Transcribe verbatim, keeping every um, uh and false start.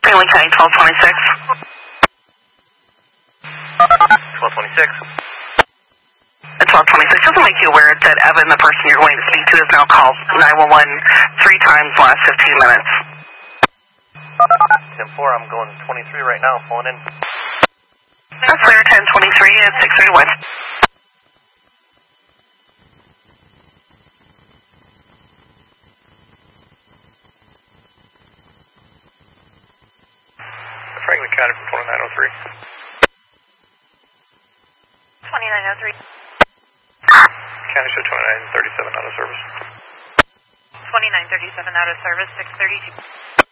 Stanley County twelve twenty-six. twelve twenty-six. twelve twenty-six. Just to make you aware that Evan, the person you're going to speak to, has now called nine one one three times the last fifteen minutes. ten four, I'm going twenty-three right now, pulling in. That's clear, ten twenty-three at six thirty-one. Franklin County from twenty-nine oh three. twenty-nine oh three. County show twenty-nine thirty-seven out of service. twenty-nine thirty-seven out of service, six thirty-two.